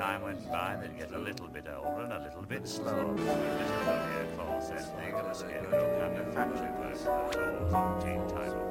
time went by, they'd get a little bit older and a little bit slower. This is what we had falls, that thing, and the scale of no kind of factory work, those old routine type of